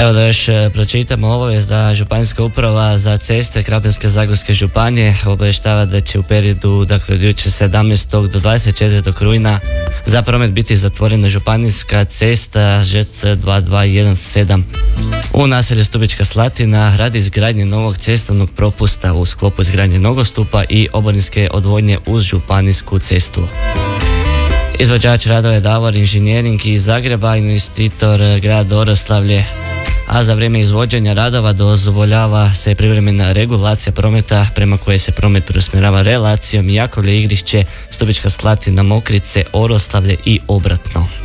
Evo da još pročitamo obavijest da Županijska uprava za ceste Krapinsko-zagorske županije obavještava da će u periodu, dakle od jučer 17. do 24. rujna za promet biti zatvorena županijska cesta ŽC 2217 u naselju Stubička Slatina radi izgradnje novog cestovnog propusta u sklopu izgradnje nogostupa i oborinske odvodnje uz županijsku cestu. Izvođač radova je Davor Inženjering iz Zagreba, investitor grad Oroslavlje, a za vrijeme izvođenja radova dozvoljava se privremena regulacija prometa prema kojoj se promet preusmjerava relacijom Jakovlje, Igrišće, Stubička Slatina, Mokrice, Oroslavlje i obratno.